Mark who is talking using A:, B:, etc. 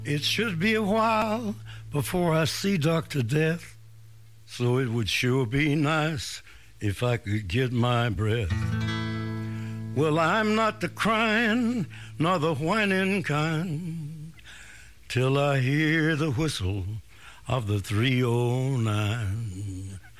A: It should be a while before I see Dr. Death, so it would sure be nice if I could get my breath. Well, I'm not the crying nor the whining kind till I hear the whistle of the 309.